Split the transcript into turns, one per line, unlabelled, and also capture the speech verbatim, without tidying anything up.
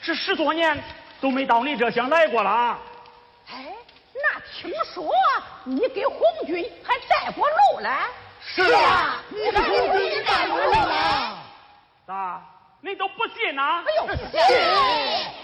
这十多年都没到你这乡来过了。
哎，那听说你给红军还带过路来？
是啊，你给红军带过路了。
咋？你都不信呐？
哎呦，信！